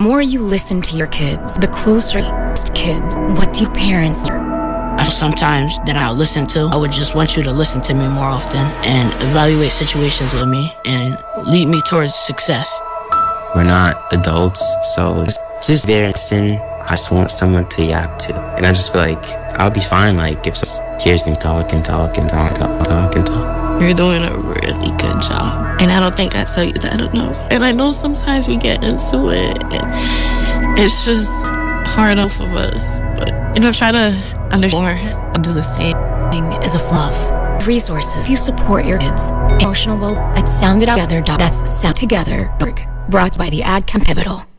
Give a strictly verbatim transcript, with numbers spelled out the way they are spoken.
The more you listen to your kids, the closer to kids. What do parents do? Sometimes that I'll listen to, I would just want you to listen to me more often and evaluate situations with me and lead me towards success. We're not adults, so just, just there and listen. I just want someone to yap to. And I just feel like I'll be fine, like, if someone hears me talk and talk and talk, talk, talk and talk. You're doing a really good job. And I don't think I tell you that enough. And I know sometimes we get into it, and it's just hard off of us. But, you know, try to understand more. I'll do the same. Is a fluff. Resources. You support your kids. Emotional well at sounded together. That's sound together. Brought by the Ad Chem Pivotal.